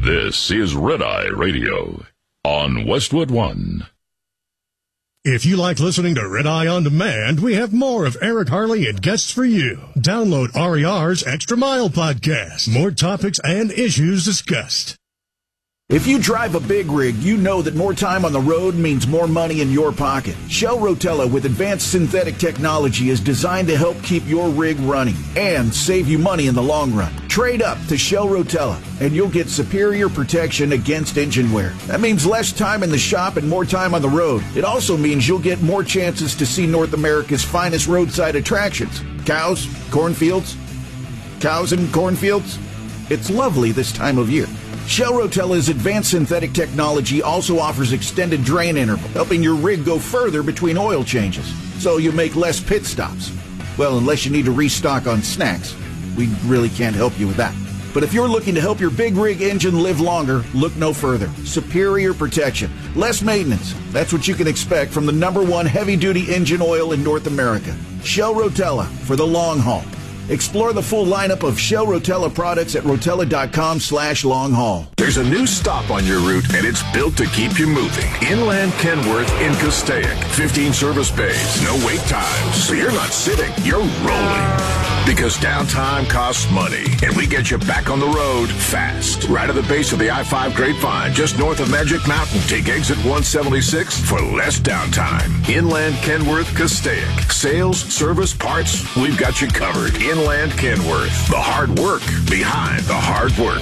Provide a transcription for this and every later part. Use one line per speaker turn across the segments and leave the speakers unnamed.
This is Red Eye Radio on Westwood One.
If you like listening to Red Eye On Demand, we have more of Eric Harley and guests for you. Download RER's Extra Mile podcast. More topics and issues discussed.
If you drive a big rig, you know that more time on the road means more money in your pocket. Shell Rotella with advanced synthetic technology is designed to help keep your rig running and save you money in the long run. Trade up to Shell Rotella and you'll get superior protection against engine wear. That means less time in the shop and more time on the road. It also means you'll get more chances to see North America's finest roadside attractions. Cows, cornfields. Cows and cornfields. It's lovely this time of year. Shell Rotella's advanced synthetic technology also offers extended drain interval, helping your rig go further between oil changes, so you make less pit stops. Well, unless you need to restock on snacks. We really can't help you with that. But if you're looking to help your big rig engine live longer, look no further. Superior protection, less maintenance. That's what you can expect from the #1 heavy-duty engine oil in North America. Shell Rotella for the long haul. Explore the full lineup of Shell Rotella products at rotella.com/long-haul.
There's a new stop on your route, and it's built to keep you moving. Inland Kenworth in Castaic. 15 service bays, no wait times. So you're not sitting, you're rolling. Because downtime costs money, and we get you back on the road fast. Right at the base of the I-5 Grapevine, just north of Magic Mountain. Take exit 176 for less downtime. Inland Kenworth, Castaic. Sales, service, parts, we've got you covered. Inland Kenworth. The hard work behind the hard work.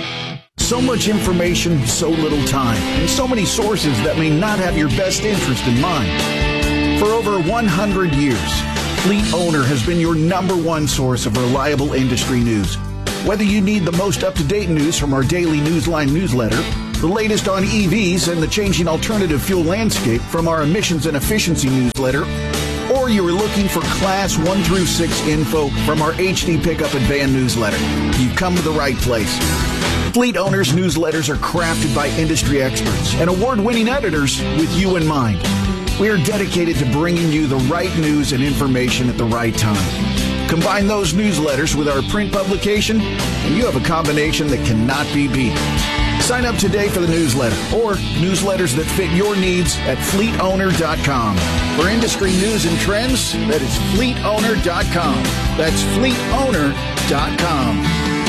So much information, so little time, and so many sources that may not have your best interest in mind. For over 100 years, Fleet Owner has been your #1 source of reliable industry news. Whether you need the most up-to-date news from our daily Newsline newsletter, the latest on EVs and the changing alternative fuel landscape from our emissions and efficiency newsletter, or you are looking for Class 1 through 6 info from our HD Pickup and Van newsletter, you've come to the right place. Fleet Owners newsletters are crafted by industry experts and award-winning editors with you in mind. We are dedicated to bringing you the right news and information at the right time. Combine those newsletters with our print publication, and you have a combination that cannot be beat. Sign up today for the newsletter or newsletters that fit your needs at fleetowner.com. For industry news and trends, that is fleetowner.com. That's fleetowner.com.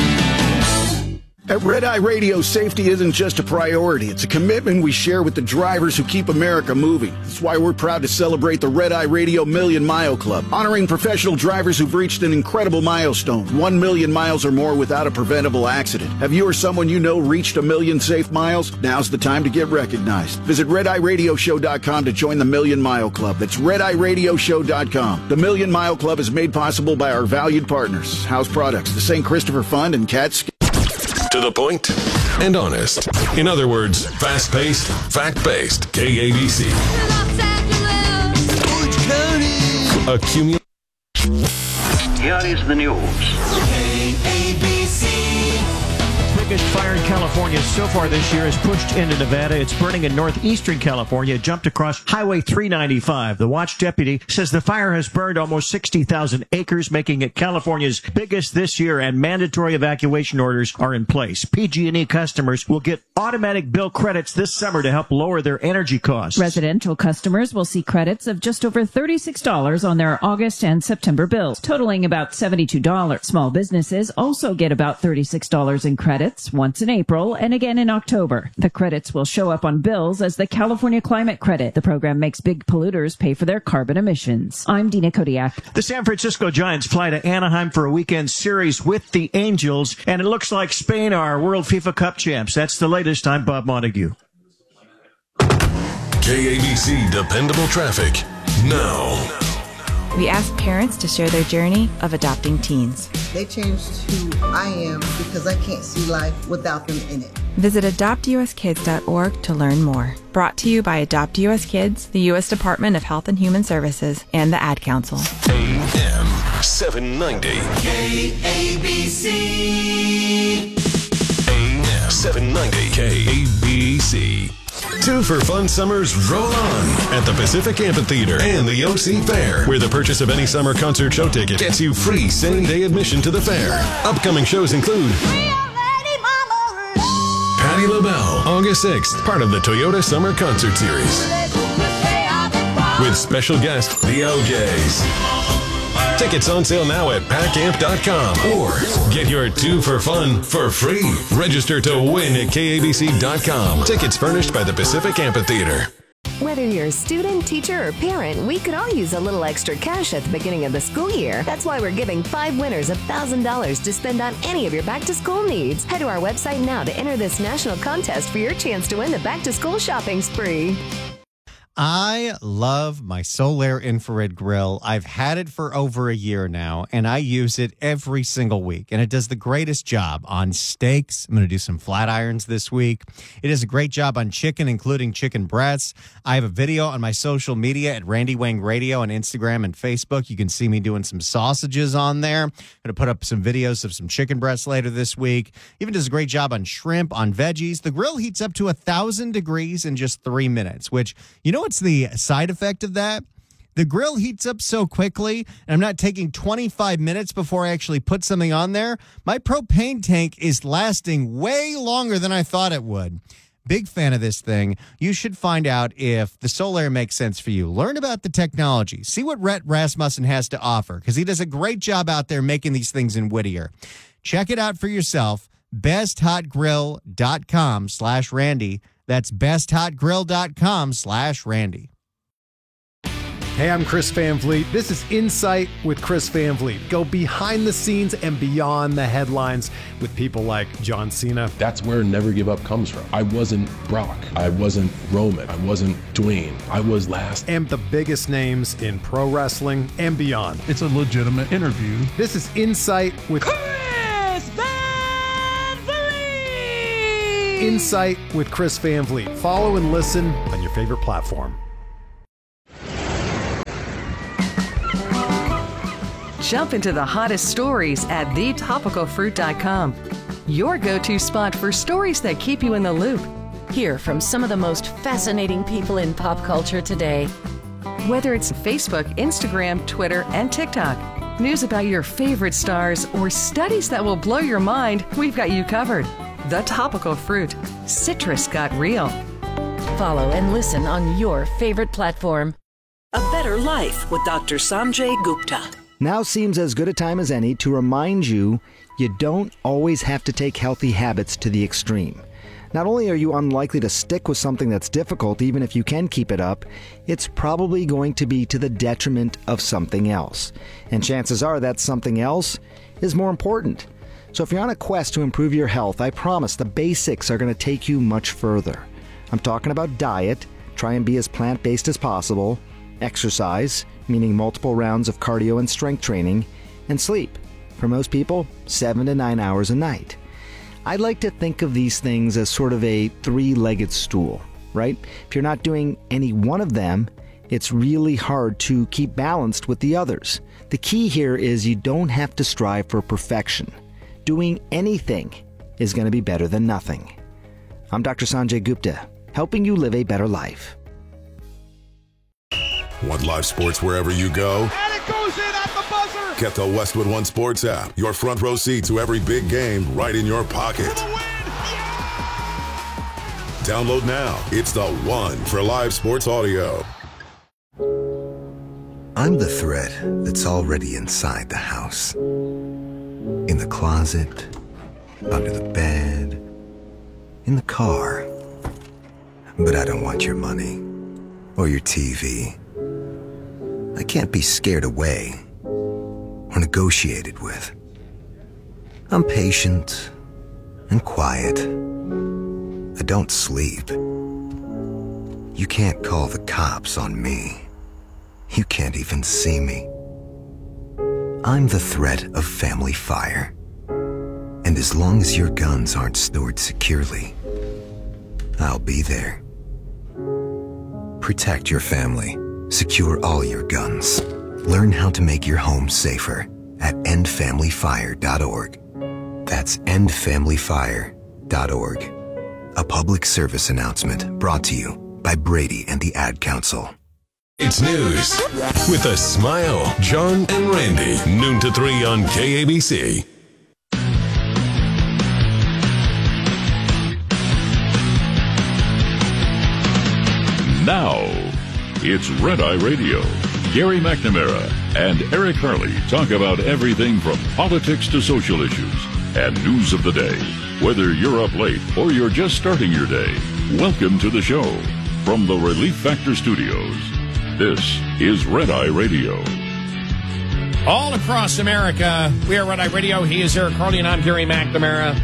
At Red Eye Radio, safety isn't just a priority. It's a commitment we share with the drivers who keep America moving. That's why we're proud to celebrate the Red Eye Radio Million Mile Club, honoring professional drivers who've reached an incredible milestone, 1 million miles or more without a preventable accident. Have you or someone you know reached 1 million safe miles? Now's the time to get recognized. Visit RedEyeRadioShow.com to join the Million Mile Club. That's RedEyeRadioShow.com. The Million Mile Club is made possible by our valued partners, House Products, the St. Christopher Fund, and Cat.
To the point and honest. In other words, fast-paced, fact-based. KABC.
Here is the news. KABC.
Biggest fire in California so far this year is pushed into Nevada. It's burning in northeastern California. It jumped across Highway 395. The watch deputy says the fire has burned almost 60,000 acres, making it California's biggest this year, and mandatory evacuation orders are in place. PG&E customers will get automatic bill credits this summer to help lower their energy costs.
Residential customers will see credits of just over $36 on their August and September bills, totaling about $72. Small businesses also get about $36 in credits once in April and again in October. The credits will show up on bills as the California Climate Credit. The program makes big polluters pay for their carbon emissions. I'm Dina Kodiak.
The San Francisco Giants fly to Anaheim for a weekend series with the Angels, and it looks like Spain are World FIFA Cup champs. That's the latest. I'm Bob Montague.
KABC Dependable Traffic now.
We ask parents to share their journey of adopting teens.
They changed who I am because I can't see life without them in it.
Visit adoptuskids.org to learn more. Brought to you by Adopt US Kids, the U.S. Department of Health and Human Services, and the Ad Council.
AM 790.
KABC.
AM 790. KABC. 2 for fun summers roll on at the Pacific Amphitheater and the OC Fair, where the purchase of any summer concert show ticket gets you free same-day admission to the fair. Upcoming shows include Well, August 6th, part of the Toyota Summer Concert Series. With special guest, the OJs. Tickets on sale now at packamp.com or get your 2 for Fun for free. Register to win at KABC.com. Tickets furnished by the Pacific Amphitheater.
Whether you're a student, teacher, or parent, we could all use a little extra cash at the beginning of the school year. That's why we're giving 5 winners $1,000 to spend on any of your back-to-school needs. Head to our website now to enter this national contest for your chance to win the back-to-school shopping spree.
I love my Solaire infrared grill. I've had it for over a year now, and I use it every single week. And it does the greatest job on steaks. I'm going to do some flat irons this week. It does a great job on chicken, including chicken breasts. I have a video on my social media at Randy Wang Radio on Instagram and Facebook. You can see me doing some sausages on there. I'm going to put up some videos of some chicken breasts later this week. Even does a great job on shrimp, on veggies. The grill heats up to 1,000 degrees in just 3 minutes, which, you know, what's the side effect of that? The grill heats up so quickly, and I'm not taking 25 minutes before I actually put something on there. My propane tank is lasting way longer than I thought it would. Big fan of this thing. You should find out if the Solaire makes sense for you. Learn about the technology. See what Rhett Rasmussen has to offer, because he does a great job out there making these things in Whittier. Check it out for yourself. BestHotGrill.com/Randy. That's BestHotGrill.com/Randy.
Hey, I'm Chris Van Vliet. This is Insight with Chris Van Vliet. Go behind the scenes and beyond the headlines with people like John Cena.
That's where Never Give Up comes from. I wasn't Brock. I wasn't Roman. I wasn't Dwayne. I was last.
And the biggest names in pro wrestling and beyond.
It's a legitimate interview.
This is Insight with
Chris Van Vliet!
Insight with Chris Van Vliet. Follow and listen on your favorite platform.
Jump into the hottest stories at thetopicalfruit.com. Your go-to spot for stories that keep you in the loop.
Hear from some of the most fascinating people in pop culture today.
Whether it's Facebook, Instagram, Twitter, and TikTok, news about your favorite stars, or studies that will blow your mind, we've got you covered. The Topical Fruit. Citrus got real.
Follow and listen on your favorite platform.
A Better Life with Dr. Sanjay Gupta.
Now seems as good a time as any to remind you don't always have to take healthy habits to the extreme. Not only are you unlikely to stick with something that's difficult, even if you can keep it up, it's probably going to be to the detriment of something else. And chances are that something else is more important. So if you're on a quest to improve your health, I promise the basics are going to take you much further. I'm talking about diet, try and be as plant-based as possible, exercise, meaning multiple rounds of cardio and strength training, and sleep. For most people, 7 to 9 hours a night. I'd like to think of these things as sort of a 3-legged stool, right? If you're not doing any one of them, it's really hard to keep balanced with the others. The key here is you don't have to strive for perfection. Doing anything is going to be better than nothing. I'm Dr. Sanjay Gupta, helping you live a better life.
Want live sports wherever you go?
And it goes in at the buzzer!
Get the Westwood One Sports app. Your front row seat to every big game right in your pocket.
For the win! Yeah!
Download now. It's the one for live sports audio.
I'm the thread that's already inside the house. In the closet, under the bed, in the car. But I don't want your money or your TV. I can't be scared away or negotiated with. I'm patient and quiet. I don't sleep. You can't call the cops on me. You can't even see me. I'm the threat of family fire. And as long as your guns aren't stored securely, I'll be there. Protect your family. Secure all your guns. Learn how to make your home safer at endfamilyfire.org. That's endfamilyfire.org. A public service announcement brought to you by Brady and the Ad Council.
It's news with a smile. John and Randy, noon to 3 on KABC.
Now, it's Red Eye Radio. Gary McNamara and Eric Harley talk about everything from politics to social issues and news of the day. Whether you're up late or you're just starting your day, welcome to the show. From the Relief Factor Studios, this is Red Eye Radio.
All across America, we are Red Eye Radio. He is Eric Harley, and I'm Gary McNamara.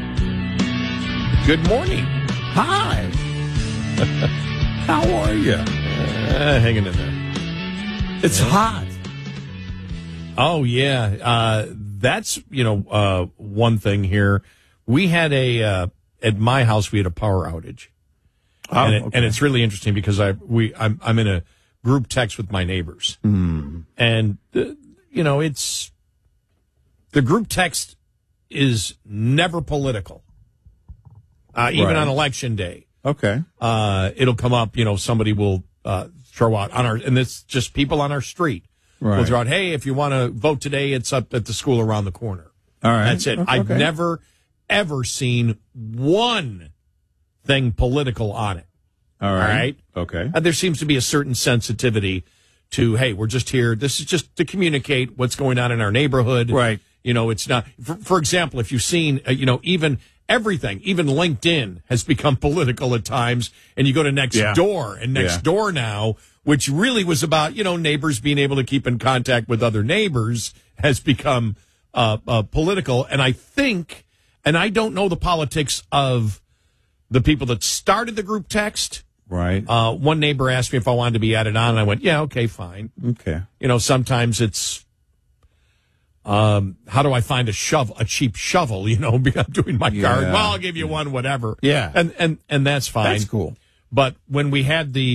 Good morning.
Hi. How are you?
Hanging in there.
It's hot.
Oh, yeah. That's, one thing here. We had at my house, we had a power outage. And it's really interesting because I'm in a group text with my neighbors.
Mm.
And, it's the group text is never political, even on election day.
Okay.
It'll come up, somebody will throw out and it's just people on our street.
Right.
Will throw out, hey, if you want to vote today, it's up at the school around the corner.
All right.
That's it.
Okay.
I've never, ever seen one thing political on it.
All right. Okay.
There seems to be a certain sensitivity to, hey, we're just here. This is just to communicate what's going on in our neighborhood.
Right.
It's not, for example, if you've seen, even everything, even LinkedIn has become political at times. And you go to Nextdoor, and Nextdoor now, which really was about, neighbors being able to keep in contact with other neighbors, has become political. And I think, and I don't know the politics of the people that started the group text.
Right.
One neighbor asked me if I wanted to be added on, and I went, yeah, okay, fine.
Okay.
Sometimes it's, how do I find a cheap shovel, I'm doing my garden. Well, I'll give you one, whatever.
Yeah.
And that's fine.
That's cool.
But when this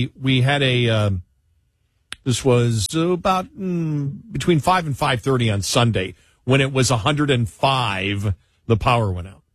was about between 5 and 5:30 on Sunday, when it was 105, the power went out.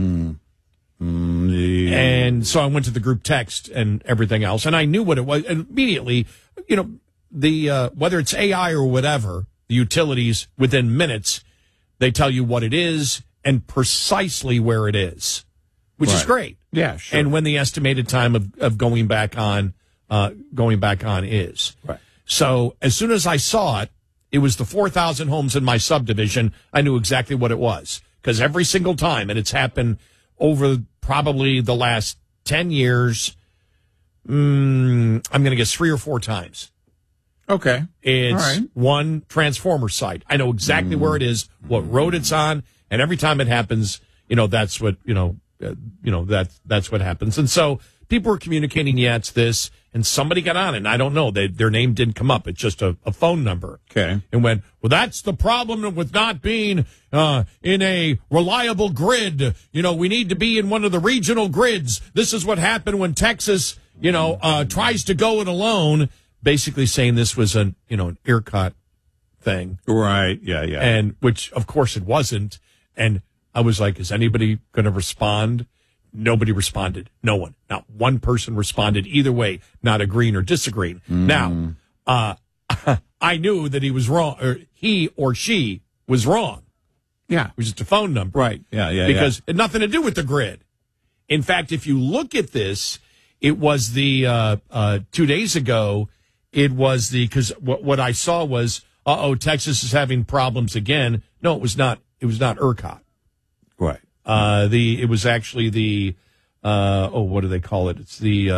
And so I went to the group text and everything else, and I knew what it was. And immediately, the whether it's AI or whatever, the utilities, within minutes, they tell you what it is and precisely where it is, which is great.
Yeah, sure.
And when the estimated time of going back on is.
Right.
So as soon as I saw it, it was the 4,000 homes in my subdivision. I knew exactly what it was, because every single time, and it's happened over probably the last 10 years, I'm going to guess 3 or 4 times.
Okay.
It's
all right.
One transformer site. I know exactly where it is, what road it's on, and every time it happens, that's what, that's what happens. And so people were communicating, it's this, and somebody got on it, and I don't know, their name didn't come up. It's just a phone number.
Okay.
And went, well, that's the problem with not being in a reliable grid. We need to be in one of the regional grids. This is what happened when Texas, tries to go it alone. Basically saying this was an ERCOT thing.
Right. Yeah.
And which, of course, it wasn't. And I was like, is anybody going to respond? Nobody responded. No one. Not one person responded either way, not agreeing or disagreeing. Now, I knew that he was wrong, or he or she was wrong.
Yeah.
It was just a phone number.
Right. Yeah.
Because it had nothing to do with the grid. In fact, if you look at this, it was the 2 days ago, it was because what I saw was, Texas is having problems again. No, it was not. It was not ERCOT.
Right.
It was actually the what do they call it? It's the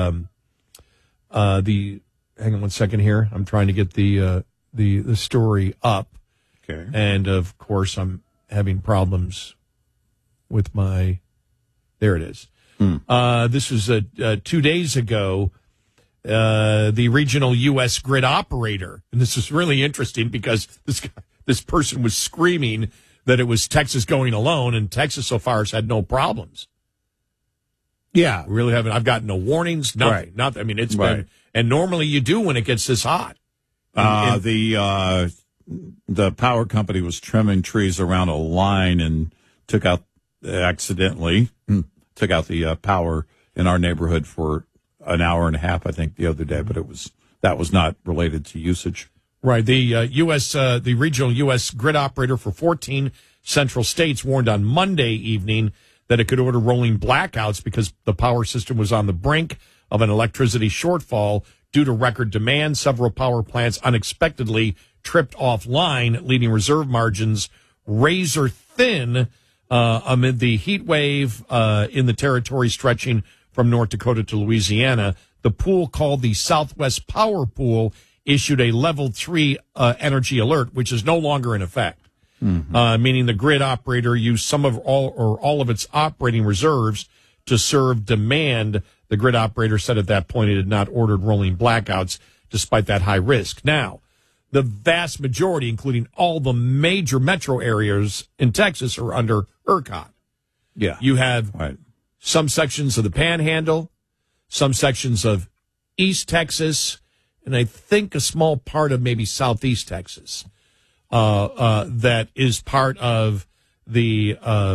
hang on one second here. I'm trying to get the story up.
Okay.
And of course I'm having problems with there it is. This was 2 days ago. The regional U.S. grid operator, and this is really interesting because this person was screaming that it was Texas going alone, and Texas so far has had no problems.
Yeah,
we really haven't. I've gotten no warnings, nothing.
Right.
Nothing. I mean, it's been, and normally you do when it gets this hot.
The power company was trimming trees around a line and accidentally took out the power in our neighborhood for an hour and a half, I think, the other day, but that was not related to usage.
Right. The regional U.S. grid operator for 14 central states warned on Monday evening that it could order rolling blackouts because the power system was on the brink of an electricity shortfall due to record demand. Several power plants unexpectedly tripped offline, leaving reserve margins razor thin amid the heat wave in the territory stretching from North Dakota to Louisiana. The pool, called the Southwest Power Pool, issued a level 3 energy alert, which is no longer in effect, meaning the grid operator used some of all of its operating reserves to serve demand. The grid operator said at that point it had not ordered rolling blackouts despite that high risk. Now, the vast majority, including all the major metro areas in Texas, are under ERCOT.
Yeah.
You have some sections of the Panhandle, some sections of East Texas, and I think a small part of maybe Southeast Texas that is part of the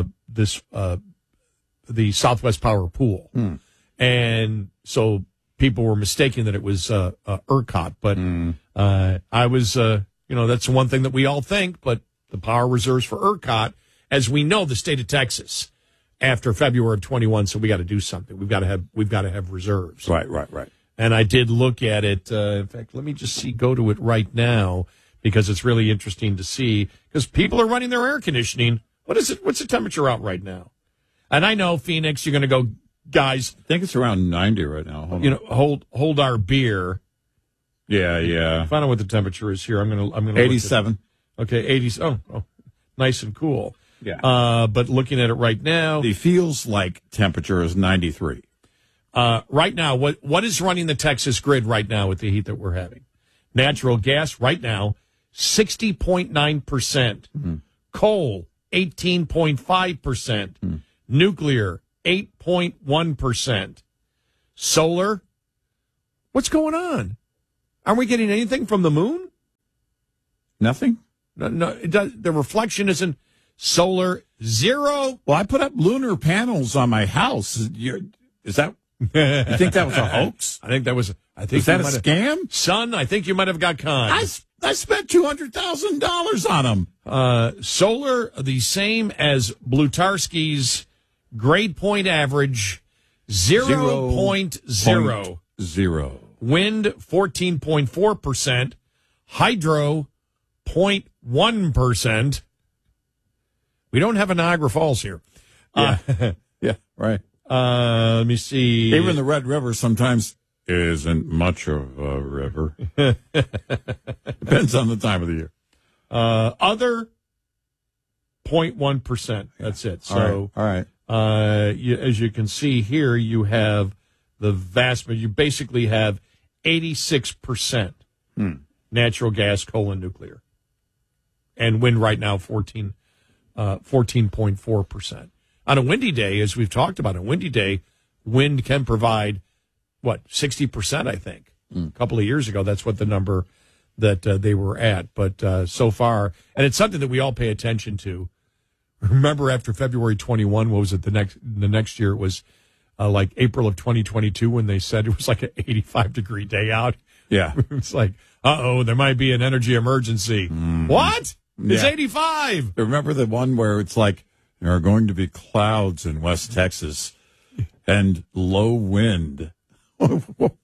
the Southwest Power Pool. And so people were mistaking that it was ERCOT, but I was, that's one thing that we all think, but the power reserves for ERCOT, as we know, the state of Texas after February of 21, so we got to do something. We've got to have reserves.
Right.
And I did look at it. In fact, let me just go to it right now because it's really interesting to see because people are running their air conditioning. What is it? What's the temperature out right now? And I know Phoenix, you're going to go, guys.
I think it's around 90 right now.
Hold our beer.
Yeah.
Find out what the temperature is here. I'm gonna
87.
Okay, 80. Oh, nice and cool.
Yeah.
But looking at it right now,
the feels like temperature is 93.
Right now, what is running the Texas grid right now with the heat that we're having? Natural gas right now, 60.9%. Coal, 18.5%. Nuclear, 8.1%. Solar, what's going on? Aren't we getting anything from the moon?
Nothing?
No, the reflection isn't. Solar, 0.
Well, I put up lunar panels on my house. Is that... You think that was a hoax?
I think that was...
Is that a scam?
Son, I think you might have got conned.
I spent $200,000 on them.
Solar, the same as Blutarski's grade point average, 0.0. Wind, 14.4%. Hydro, 0.1%. We don't have a Niagara Falls here.
Yeah, right.
Let me see.
Even the Red River sometimes isn't much of a river. Depends on the time of the year.
Other 0.1%. That's it. So,
all right.
As you can see here, you have the vast majority. You basically have 86% natural gas, coal, and nuclear. And wind right now, 14.4%. On a windy day, as we've talked about, wind can provide, 60%, I think. A couple of years ago, that's what the number that they were at. But so far, and it's something that we all pay attention to. Remember after February 21, what was it? The next year it was like April of 2022 when they said it was like an 85-degree day out.
Yeah.
It's like, there might be an energy emergency. What? It's 85.
Remember the one where it's like, there are going to be clouds in West Texas and low wind. What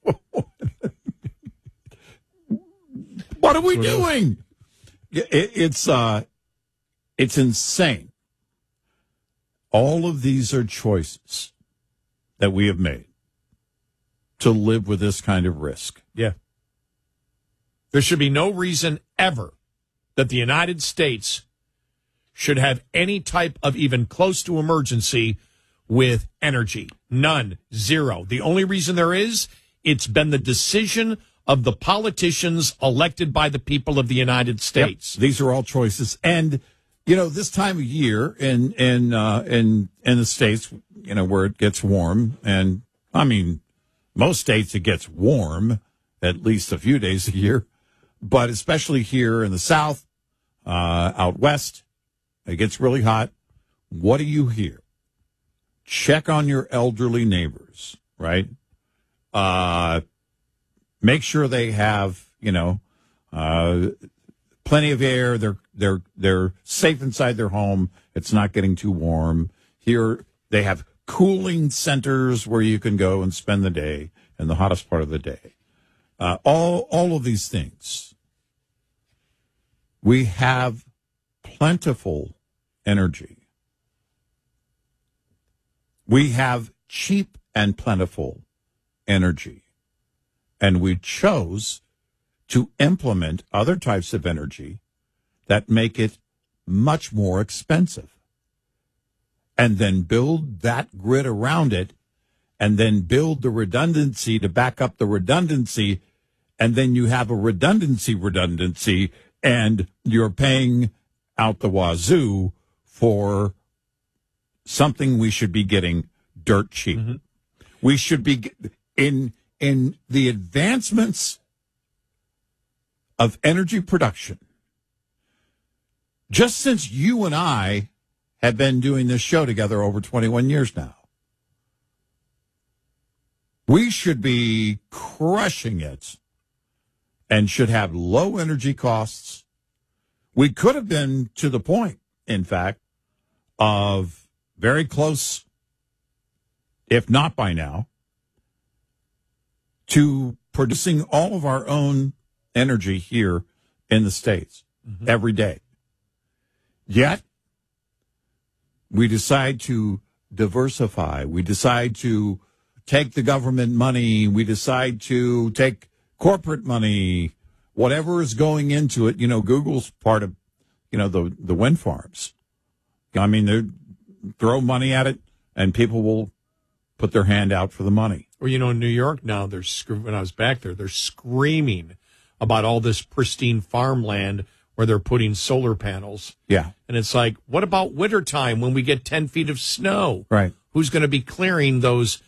are we doing? It's insane. All of these are choices that we have made to live with this kind of risk.
Yeah. There should be no reason ever that the United States should have any type of even close to emergency with energy. None. 0. The only reason there is, it's been the decision of the politicians elected by the people of the United States.
Yep. These are all choices. And, this time of year in the States, where it gets warm, and I mean, most states it gets warm at least a few days a year, but especially here in the South, out west, it gets really hot. What do you hear? Check on your elderly neighbors, right? Make sure they have, plenty of air. They're safe inside their home. It's not getting too warm. Here They have cooling centers where you can go and spend the day in the hottest part of the day. All of these things. We have plentiful energy. We have cheap and plentiful energy. And we chose to implement other types of energy that make it much more expensive. And then build that grid around it, and then build the redundancy to back up the redundancy, and then you have a redundancy, and you're paying out the wazoo for something we should be getting dirt cheap. Mm-hmm. We should be in the advancements of energy production. Just since you and I have been doing this show together over 21 years now, we should be crushing it and should have low energy costs. We could have been to the point, in fact, of very close, if not by now, to producing all of our own energy here in the States every day. Yet, we decide to diversify. We decide to take the government money. We decide to take corporate money, whatever is going into it. You know, Google's part of, the wind farms. I mean, they throw money at it and people will put their hand out for the money.
Or, in New York now, when I was back there, they're screaming about all this pristine farmland where they're putting solar panels.
Yeah.
And it's like, what about wintertime when we get 10 feet of snow?
Right.
Who's going to be clearing those,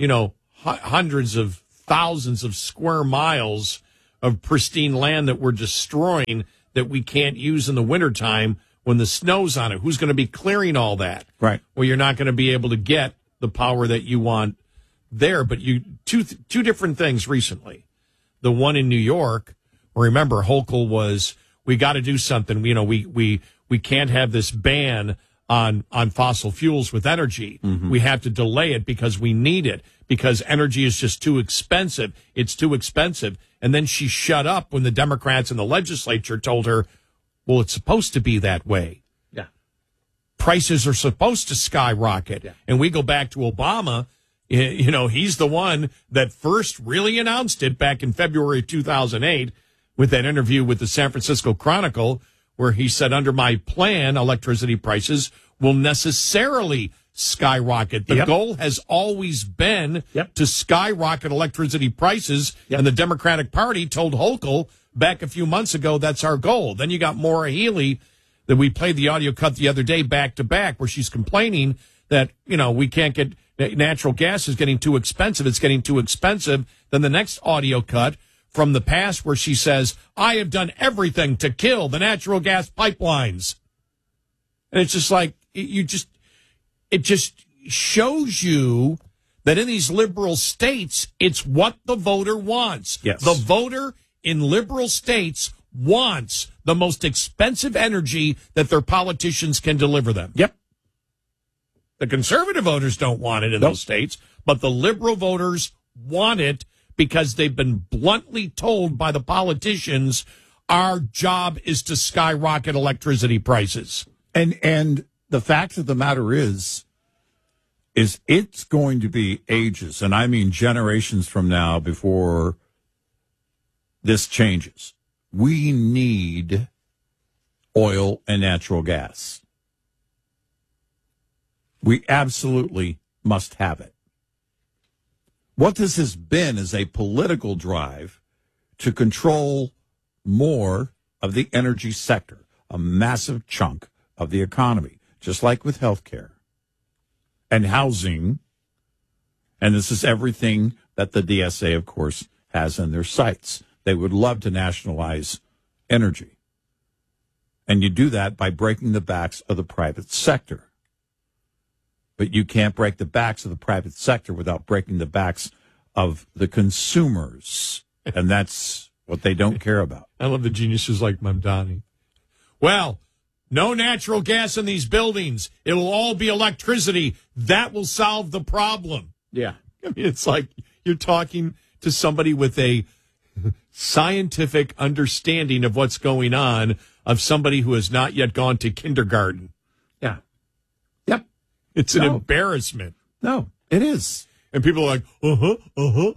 hundreds of thousands of square miles of pristine land that we're destroying that we can't use in the wintertime when the snow's on it? Who's going to be clearing all that?
Right.
Well, you're not going to be able to get the power that you want there. But two different things recently. The one in New York, remember, Hochul was, we got to do something. We can't have this ban on fossil fuels with energy. Mm-hmm. We have to delay it because we need it, because energy is just too expensive. It's too expensive. And then she shut up when the Democrats in the legislature told her, well, it's supposed to be that way.
Yeah.
Prices are supposed to skyrocket. Yeah. And we go back to Obama. He's the one that first really announced it back in February 2008 with that interview with the San Francisco Chronicle, where he said, under my plan, electricity prices will necessarily skyrocket. The goal has always been to skyrocket electricity prices, and the Democratic Party told Hochul back a few months ago that's our goal. Then you got Maura Healey, that we played the audio cut the other day back to back, where she's complaining that, we can't get, natural gas is getting too expensive. It's getting too expensive. Then the next audio cut from the past where she says, I have done everything to kill the natural gas pipelines. And it's just like, it just shows you that in these liberal states, it's what the voter wants.
Yes.
The voter in liberal states wants the most expensive energy that their politicians can deliver them.
Yep.
The conservative voters don't want it in those states, but the liberal voters want it because they've been bluntly told by the politicians, our job is to skyrocket electricity prices.
And the fact of the matter is it's going to be ages, and I mean generations from now, before this changes. We need oil and natural gas. We absolutely must have it. What this has been is a political drive to control more of the energy sector, a massive chunk of the economy, just like with healthcare and housing. And this is everything that the DSA, of course, has in their sights. They would love to nationalize energy. And you do that by breaking the backs of the private sector. But you can't break the backs of the private sector without breaking the backs of the consumers. And that's what they don't care about.
I love the geniuses like Mamdani. Well, No natural gas in these buildings. It'll all be electricity. That will solve the problem.
Yeah.
I mean, it's like you're talking to somebody with a scientific understanding of what's going on, of somebody who has not yet gone to kindergarten.
Yeah. Yep.
It's an embarrassment.
No, it is.
And people are like,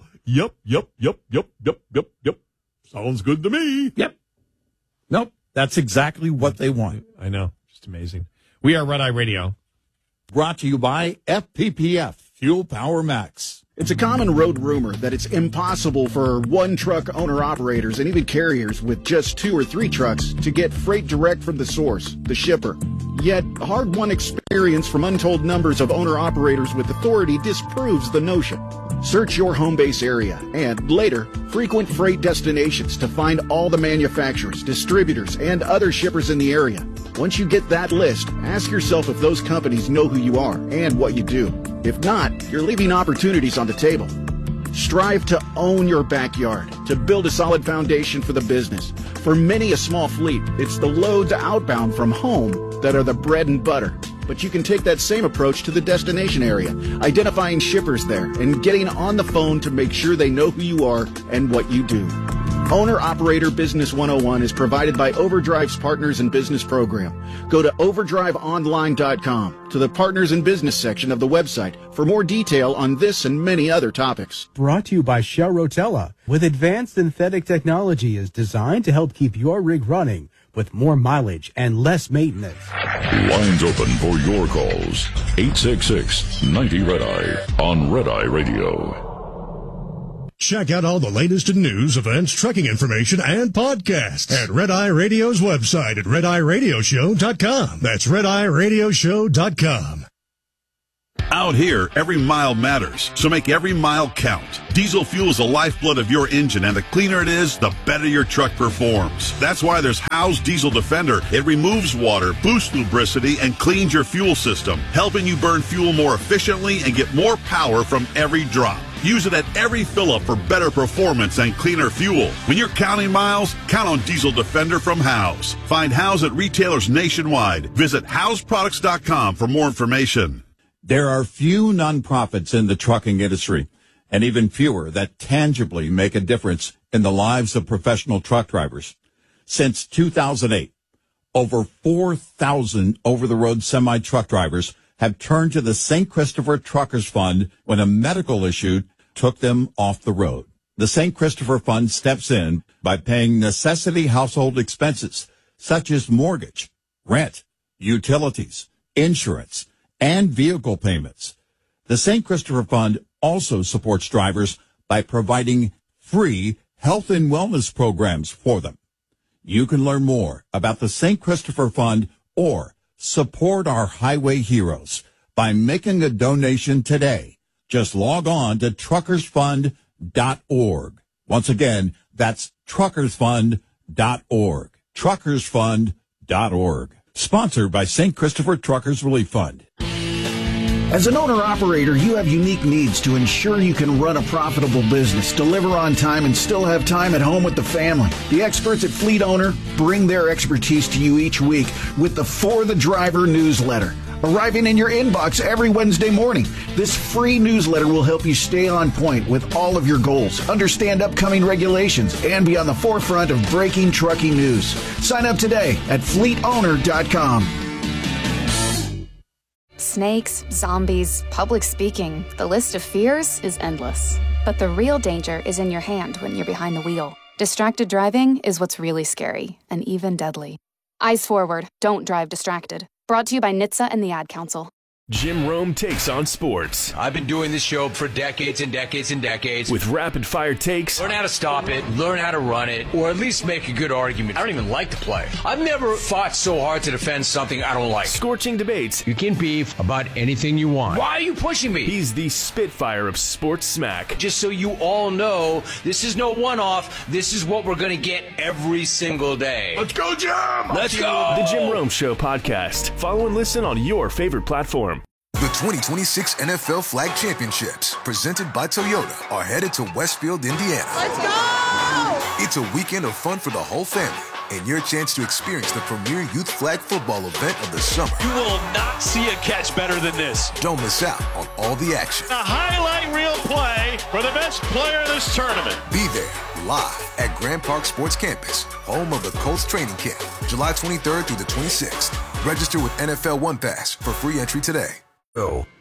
yep. Sounds good to me.
Yep. Nope. That's exactly what they want.
I know. Just amazing. We are Red Eye Radio.
Brought to you by FPPF, Fuel Power Max.
It's a common road rumor that it's impossible for one-truck owner-operators and even carriers with just 2 or 3 trucks to get freight direct from the source, the shipper. Yet, hard-won experience from untold numbers of owner-operators with authority disproves the notion. Search your home base area and, later, frequent freight destinations to find all the manufacturers, distributors, and other shippers in the area. Once you get that list, ask yourself if those companies know who you are and what you do. If not, you're leaving opportunities on the table. Strive to own your backyard, to build a solid foundation for the business. For many a small fleet, it's the loads outbound from home that are the bread and butter. But you can take that same approach to the destination area, identifying shippers there and getting on the phone to make sure they know who you are and what you do. Owner-Operator Business 101 is provided by Overdrive's Partners in Business program. Go to overdriveonline.com to the Partners in Business section of the website for more detail on this and many other topics.
Brought to you by Shell Rotella, with advanced synthetic technology is designed to help keep your rig running with more mileage and less maintenance.
Lines open for your calls. 866-90-RED-EYE on Red Eye Radio.
Check out all the latest in news, events, trucking information, and podcasts at Red Eye Radio's website at RedEyeRadioshow.com. That's RedEyeRadioshow.com.
Out here, every mile matters, so make every mile count. Diesel fuel is the lifeblood of your engine, and the cleaner it is, the better your truck performs. That's why there's Howe's Diesel Defender. It removes water, boosts lubricity, and cleans your fuel system, helping you burn fuel more efficiently and get more power from every drop. Use it at every fill-up for better performance and cleaner fuel. When you're counting miles, count on Diesel Defender from Howe's. Find Howe's at retailers nationwide. Visit Howe'sProducts.com for more information.
There are few nonprofits in the trucking industry, and even fewer that tangibly make a difference in the lives of professional truck drivers. Since 2008, over 4,000 over-the-road semi-truck drivers have turned to the St. Christopher Truckers Fund when a medical issue took them off the road. The St. Christopher Fund steps in by paying necessity household expenses such as mortgage, rent, utilities, insurance, and vehicle payments. The St. Christopher Fund also supports drivers by providing free health and wellness programs for them. You can learn more about the St. Christopher Fund or support our highway heroes by making a donation today. Just log on to truckersfund.org. Once again, that's truckersfund.org. Truckersfund.org. Sponsored by St. Christopher Truckers Relief Fund.
As an owner-operator, you have unique needs to ensure you can run a profitable business, deliver on time, and still have time at home with the family. The experts at Fleet Owner bring their expertise to you each week with the For the Driver newsletter, arriving in your inbox every Wednesday morning. This free newsletter will help you stay on point with all of your goals, understand upcoming regulations, and be on the forefront of breaking trucking news. Sign up today at fleetowner.com.
Snakes, zombies, public speaking. The list of fears is endless. But the real danger is in your hand when you're behind the wheel. Distracted driving is what's really scary and even deadly. Eyes forward. Don't drive distracted. Brought to you by NHTSA and the Ad Council.
Jim Rome takes on sports.
I've been doing this show for decades and decades and decades.
With rapid-fire takes.
Learn how to stop it, learn how to run it, or at least make a good argument. I don't even like to play. I've never fought so hard to defend something I don't like.
Scorching debates.
You can beef about anything you want. Why are you pushing me?
He's the Spitfire of sports smack.
Just so you all know, this is no one-off. This is what we're going to get every single day.
Let's go, Jim!
Let's go!
The Jim Rome Show podcast. Follow and listen on your favorite platform.
The 2026 NFL Flag Championships, presented by Toyota, are headed to Westfield, Indiana.
Let's go!
It's a weekend of fun for the whole family.
and your chance to experience the premier youth flag football event of the summer.
You will not see a catch better than this.
Don't miss out on all the action.
A highlight reel play for the best player of this tournament.
Be there live at Grand Park Sports Campus, home of the Colts training camp, July 23rd through the 26th. Register with NFL One Pass for free entry today.
Oh.